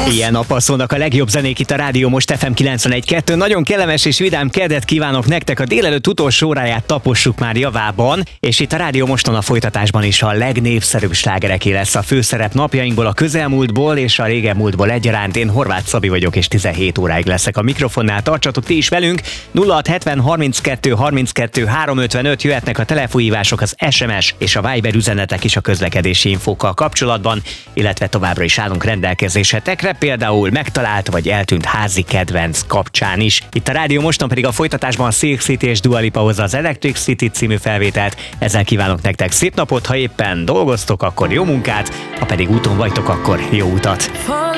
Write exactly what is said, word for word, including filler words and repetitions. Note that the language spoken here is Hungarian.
Ilyen nappal szólnak a legjobb zenék itt a Rádió Most ef em kilencvenegy kettő. Nagyon kellemes és vidám kedvet kívánok nektek, a délelőtt utolsó óráját tapossuk már javában, és itt a Rádió Moston a folytatásban is a legnépszerűbb slágereké lesz a főszerep napjainkból, a közelmúltból és a régebmúltból egyaránt. Én Horváth Szabi vagyok, és tizenhét óráig leszek a mikrofonnál. Tartsatok ti is velünk. nulla hat hetven harminckettő harminckettő háromszázötvenöt jöhetnek a telefonhívások, az es em es és a Viber üzenetek is a közlekedési infókkal kapcsolatban, illetve továbbra is állunk rendelkezésetekre, például megtalált vagy eltűnt házi kedvenc kapcsán is. Itt a Rádió Moston pedig a folytatásban Silk City és Dua Lipa hozza az Electric City című felvételt. Ezzel kívánok nektek szép napot, ha éppen dolgoztok, akkor jó munkát, ha pedig úton vagytok, akkor jó utat.